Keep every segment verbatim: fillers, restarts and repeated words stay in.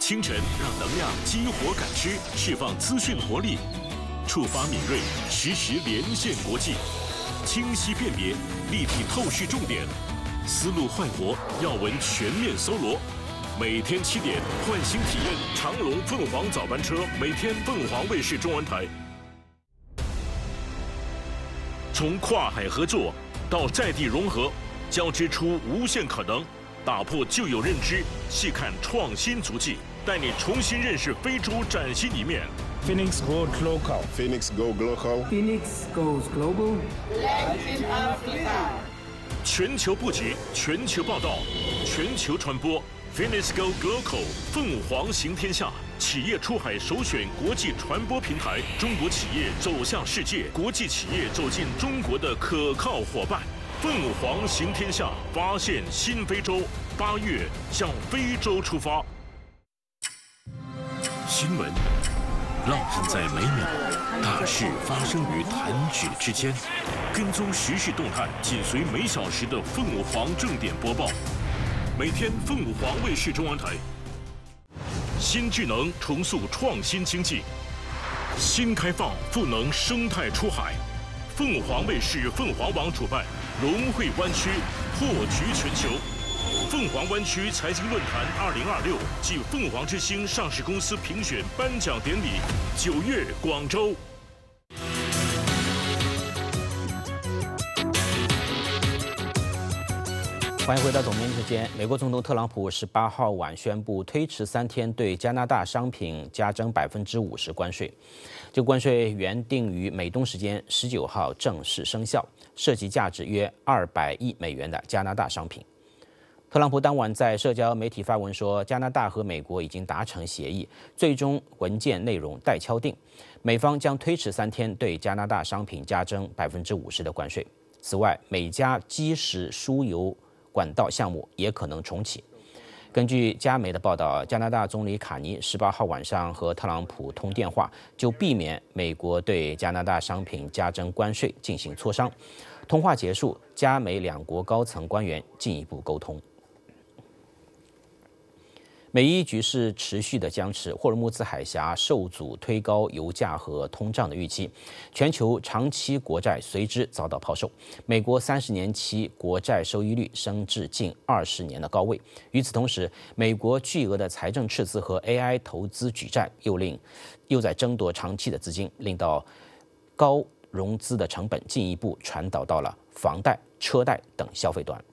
清晨让能量激活感知，释放资讯活力，触发敏锐，实时连线国际，清晰辨别，立体透视重点，思路焕活，要闻全面搜罗。每天七点，换新体验长隆凤凰早班车，每天凤凰卫视中文台。从跨海合作到在地融合，交织出无限可能。打破旧有认知，细看创新足迹，带你重新认识非洲崭新一面。 Phoenix Goes Local. Phoenix Go Global. Phoenix Goes Global. Latin Africa. 全球布局，全球报道，全球传播。Phoenix Go Global， 凤凰行天下，企业出海首选国际传播平台，中国企业走向世界，国际企业走进中国的可靠伙伴。凤凰行天下，发现新非洲。八月向非洲出发。新闻浪漫在每秒，大事发生于弹指之间。跟踪时事动态，紧随每小时的凤凰正点播报。每天凤凰卫视中文台。新智能重塑创新经济，新开放赋能生态出海。凤凰卫视、凤凰网主办融汇湾区，破局全球。凤凰湾区财经论坛二零二六暨凤凰之星上市公司评选颁奖典礼，九月广州。 欢迎回到总编时间。美国总统特朗普十八号晚宣布推迟三天对加拿大商品加征百分之五十关税。这个关税原定于美东时间十九号正式生效，涉及价值约二百亿美元的加拿大商品。特朗普当晚在社交媒体发文说，加拿大和美国已经达成协议，最终文件内容待敲定，美方将推迟三天对加拿大商品加征百分之五十的关税。此外，美加基石输油管道项目也可能重启。根据加媒的报道，加拿大总理卡尼十八号晚上和特朗普通电话，就避免美国对加拿大商品加征关税进行磋商。通话结束，加美两国高层官员进一步沟通。美伊局势持续的僵持，霍尔木兹海峡受阻，推高油价和通胀的预期，全球长期国债随之遭到抛售，美国三十年期国债收益率升至近二十年的高位。与此同时，美国巨额的财政赤字和 A I 投资举债又令又在争夺长期的资金，令到高融资的成本进一步传导到了房贷、车贷等消费端。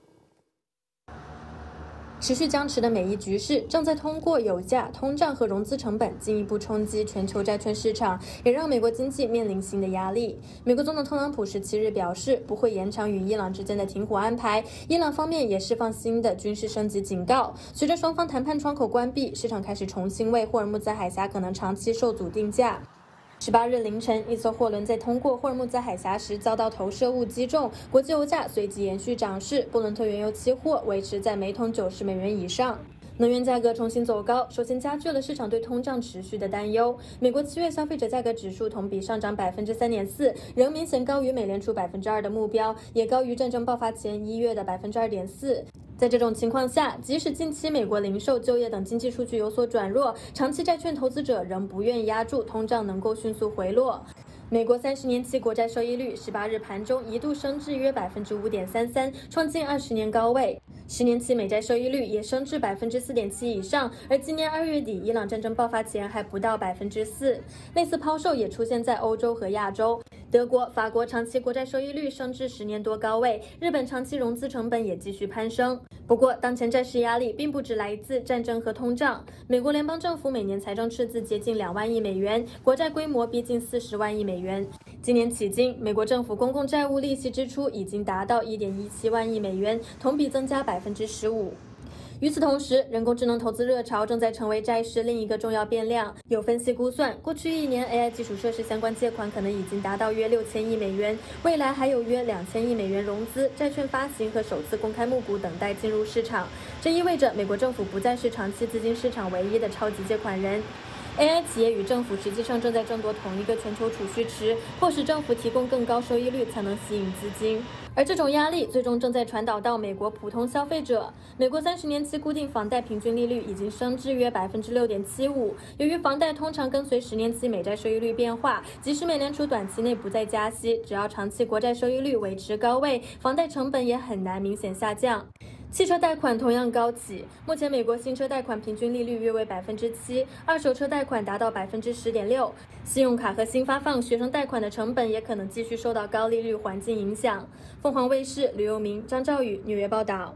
持续僵持的美伊局势正在通过油价、通胀和融资成本进一步冲击全球债券市场，也让美国经济面临新的压力。美国总统特朗普十七日表示，不会延长与伊朗之间的停火安排。伊朗方面也释放新的军事升级警告。随着双方谈判窗口关闭，市场开始重新为霍尔木兹海峡可能长期受阻定价。十八日凌晨，一艘货轮在通过霍尔木兹海峡时遭到投射物击中，国际油价随即延续涨势，布伦特原油期货维持在每桶九十美元以上。能源价格重新走高，首先加剧了市场对通胀持续的担忧。美国七月消费者价格指数同比上涨百分之三点四，仍明显高于美联储百分之二的目标，也高于战争爆发前一月的百分之二点四。在这种情况下，即使近期美国零售、就业等经济数据有所转弱，长期债券投资者仍不愿意押注通胀能够迅速回落。美国三十年期国债收益率十八日盘中一度升至约百分之五点三三，创近二十年高位。十年期美债收益率也升至百分之四点七以上，而今年二月底伊朗战争爆发前还不到百分之四。类似抛售也出现在欧洲和亚洲。德国、法国长期国债收益率升至十年多高位，日本长期融资成本也继续攀升。不过，当前债市压力并不只来自战争和通胀。美国联邦政府每年财政赤字接近两万亿美元，国债规模逼近四十万亿美元。今年迄今，美国政府公共债务利息支出已经达到一点一七万亿美元，同比增加百分之十五。与此同时，人工智能投资热潮正在成为债市另一个重要变量。有分析估算，过去一年 A I 基础设施相关借款可能已经达到约六千亿美元，未来还有约两千亿美元融资、债券发行和首次公开募股等待进入市场。这意味着美国政府不再是长期资金市场唯一的超级借款人。 A I 企业与政府实际上正在争夺同一个全球储蓄池，迫使政府提供更高收益率才能吸引资金。而这种压力最终正在传导到美国普通消费者。美国三十年期固定房贷平均利率已经升至约百分之六点七五。由于房贷通常跟随十年期美债收益率变化，即使美联储短期内不再加息，只要长期国债收益率维持高位，房贷成本也很难明显下降。汽车贷款同样高企，目前美国新车贷款平均利率约为百分之七，二手车贷款达到百分之十点六。信用卡和新发放学生贷款的成本也可能继续受到高利率环境影响。凤凰卫视吕佑明、张兆宇纽约报道。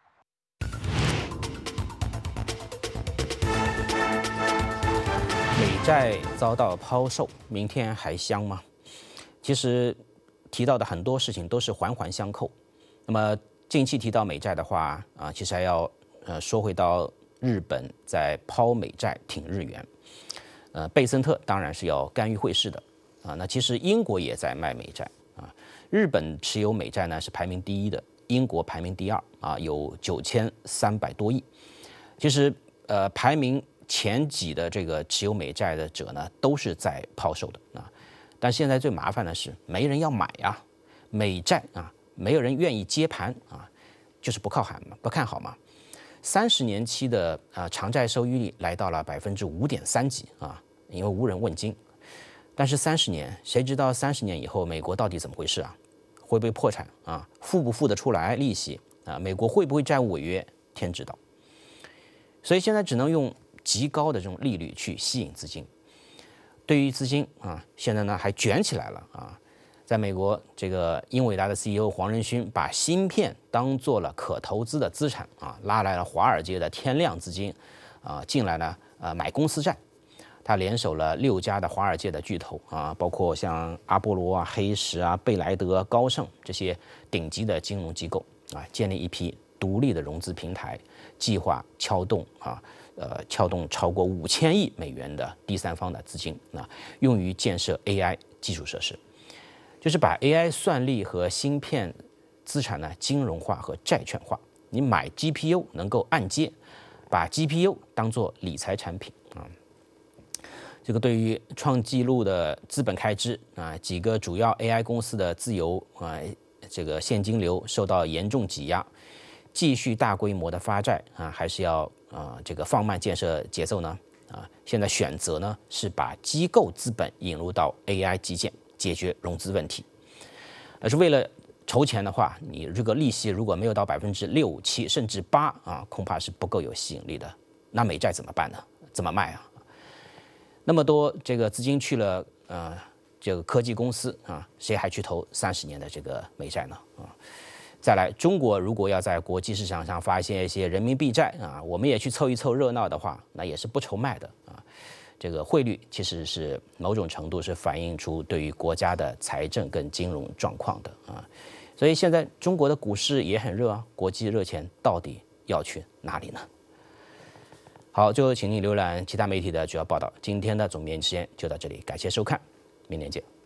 美债遭到抛售，明天还香吗？其实提到的很多事情都是环环相扣。那么近期提到美债的话啊，其实还要呃说回到日本在抛美债挺日元，呃，贝森特当然是要干预汇市的啊。那其实英国也在卖美债啊，日本持有美债呢是排名第一的，英国排名第二啊，有九千三百多亿。其实呃排名前几的这个持有美债的者呢都是在抛售的啊，但现在最麻烦的是没人要买呀，美债啊。没有人愿意接盘啊，就是不靠喊嘛，不看好嘛。三十年期的啊长债收益率来到了百分之五点三几啊，因为无人问津。但是三十年，谁知道三十年以后美国到底怎么回事啊？会不会破产啊？付不付得出来利息啊？美国会不会债务违约？天知道。所以现在只能用极高的这种利率去吸引资金。对于资金啊，现在呢还卷起来了啊。在美国，这个英伟达的 C E O 黄仁勋把芯片当做了可投资的资产啊，拉来了华尔街的天量资金，啊进来呢，呃买公司债。他联手了六家的华尔街的巨头啊，包括像阿波罗啊、黑石啊、贝莱德、高盛这些顶级的金融机构啊，建立一批独立的融资平台，计划撬动啊，呃撬动超过五千亿美元的第三方的资金啊，用于建设 A I 基础设施。就是把 A I 算力和芯片资产呢金融化和债券化，你买 G P U 能够按揭，把 G P U 当做理财产品啊。这个对于创纪录的资本开支啊，几个主要 A I 公司的自由啊，这个现金流受到严重挤压，继续大规模的发债啊，还是要啊这个放慢建设节奏呢？啊，现在选择呢是把机构资本引入到 A I 基建。解决融资问题，而是为了筹钱的话，你这个利息如果没有到百分之六七甚至八啊，恐怕是不够有吸引力的。那美债怎么办呢？怎么卖啊？那么多这个资金去了呃这个科技公司啊，谁还去投三十年的这个美债呢？啊，再来，中国如果要在国际市场上发现一些人民币债啊，我们也去凑一凑热闹的话，那也是不愁卖的啊。这个汇率其实是某种程度是反映出对于国家的财政跟金融状况的啊，所以现在中国的股市也很热啊，国际热钱到底要去哪里呢？好，最后请你浏览其他媒体的主要报道。今天的总编辑时间就到这里，感谢收看，明天见。